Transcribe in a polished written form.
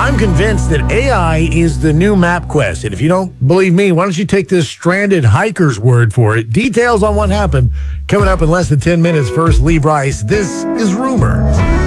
I'm convinced that AI is the new MapQuest. And if you don't believe me, why don't you take this stranded hiker's word for it? Details on what happened coming up in less than 10 minutes. First, Lee Bryce. This is Rumor.